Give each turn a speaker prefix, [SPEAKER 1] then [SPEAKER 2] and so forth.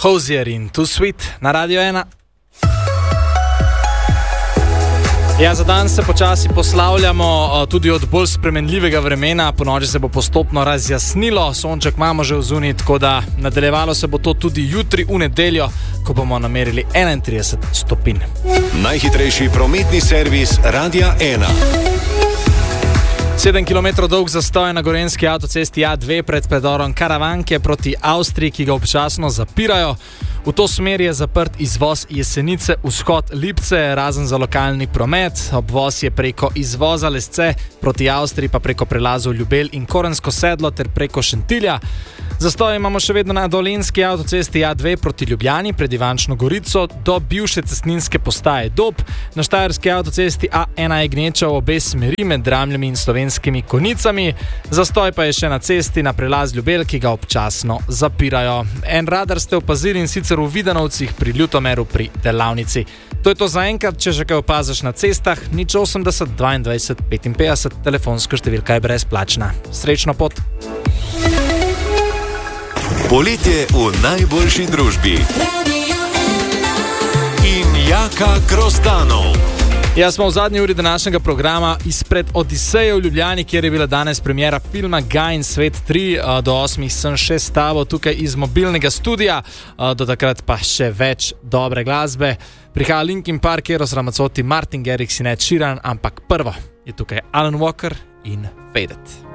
[SPEAKER 1] Hozier in Too Sweet na Radio 1. Ja, za dan se počasi poslavljamo tudi od bolj spremenljivega vremena. Ponoči se bo postopno razjasnilo, sonček imamo že v zuniji, tako da nadaljevalo se bo to tudi jutri v nedeljo, ko bomo namerili 31 stopinj.
[SPEAKER 2] Najhitrejši prometni servis Radia 1.
[SPEAKER 1] 7 km dolg zastoj na gorenjski avtocesti A2 pred predorom Karavanke proti Avstriji, ki ga občasno zapirajo. V to smer je zaprt izvoz Jesenice, vzhod Lipce, razen za lokalni promet. Obvoz je preko izvoza Lesce proti Avstriji, pa preko prelazov Ljubelj in Korensko sedlo ter preko Šentilja. Zastoj imamo še vedno na dolenjski avtocesti A2 proti Ljubljani pred Ivančno Gorico do bivše cestninske postaje Dob. Na štajerski avtocesti A1 je gneča v obe smeri med Dramljami in Slovenskimi Konjicami. Zastoj pa je še na cesti na prelaz Ljubelj, ki ga občasno zapirajo. En radar ste opazili, in sicer v Vidanovcih pri Ljutomeru pri delavnici. To je to zaenkrat, če že kaj opaziš na cestah, 080 22 55, telefonska številka je brezplačna. Srečno pot!
[SPEAKER 2] Poletje v najboljši družbi. In Jaka Grozdanov.
[SPEAKER 1] Ja, smo v zadnji uri današnjega programa izpred Odiseje v Ljubljani, kjer je bila danes premiera filma Gaj in svet 3. Do 8 sem še stavil tukaj iz mobilnega studia, do takrat pa še več dobre glasbe. Prihaja Linkin Park, Eros Ramazzotti, Martin Garrix in Ed Sheeran, ampak prvo je tukaj Alan Walker in Faded.